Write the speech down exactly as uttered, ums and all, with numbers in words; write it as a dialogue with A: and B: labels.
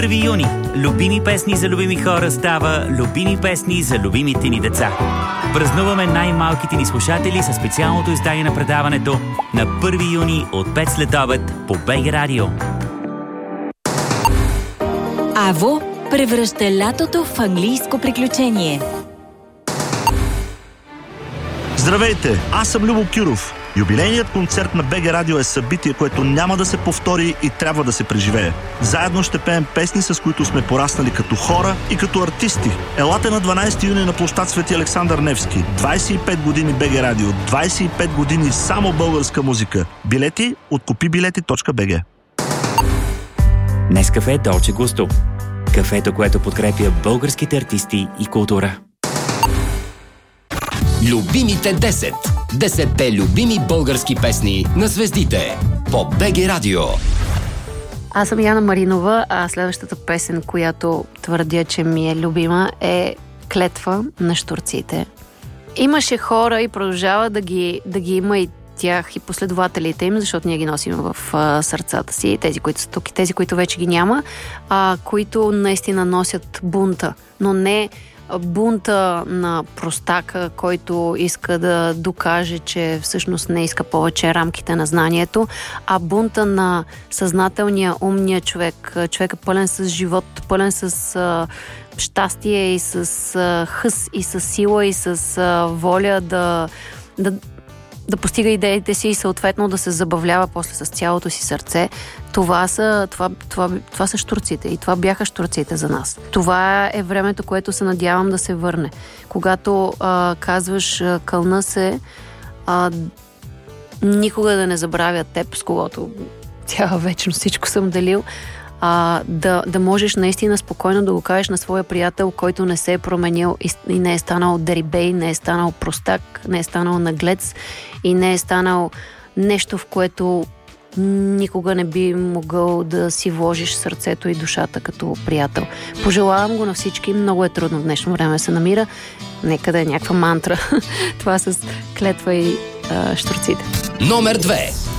A: първи юни. Любими песни за любими хора става любими песни за любимите ни деца. Празнуваме най-малките ни слушатели със специалното издание на предаването на първи юни от пет след обед по БГ Радио.
B: Аво превръща лятото в английско приключение.
C: Здравейте, аз съм Любо Киров. Юбилейният концерт на БГ Радио е събитие, което няма да се повтори и трябва да се преживее. Заедно ще пеем песни, с които сме пораснали като хора и като артисти. Елате на дванайсети юни на площад Свети Александър Невски. двайсет и пет години БГ Радио, двайсет и пет години само българска музика. Билети от купи билети точка би джи.
A: Нескафе Долче Густо. Кафето, което подкрепя българските артисти и култура.
D: Любимите десет. Десетте любими български песни на звездите по БГ Радио.
E: Аз съм Яна Маринова, а следващата песен, която твърдя, че ми е любима, е Клетва на Щурците. Имаше хора и продължава да ги, да ги има и тях и последователите им, защото ние ги носим в а, сърцата си, тези, които са тук и тези, които вече ги няма, а, които наистина носят бунта, но не бунта на простака, който иска да докаже, че всъщност не иска повече рамките на знанието, а бунта на съзнателния, умния човек, човека пълен с живот, пълен с а, щастие и с а, хъс и с сила и с а, воля да, да да постига идеите си и съответно да се забавлява после с цялото си сърце. Това са, това, това, това са щурците и това бяха щурците за нас. Това е времето, което се надявам да се върне. Когато а, казваш кълна се, а, никога да не забравя теб, с когото цяла вечност всичко съм делил, А, да, да можеш наистина спокойно да го кажеш на своя приятел, който не се е променил и, и не е станал дерибей, не е станал простак, не е станал наглец и не е станал нещо, в което никога не би могъл да си вложиш сърцето и душата като приятел. Пожелавам го на всички. Много е трудно в днешно време се намира. Нека да е някаква мантра. Това с Клетва и а, Щурците.
D: Номер две.